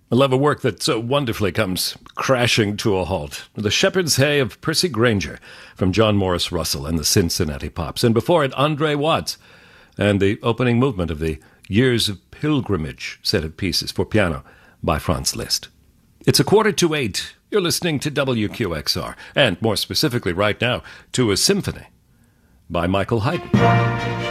A love of work that so wonderfully comes crashing to a halt. The Shepherd's Hay of Percy Grainger from John Morris Russell and the Cincinnati Pops. And before it, Andre Watts and the opening movement of the Years of Pilgrimage set of pieces for piano by Franz Liszt. It's 7:45. You're listening to WQXR, and more specifically right now, to a symphony by Michael Haydn.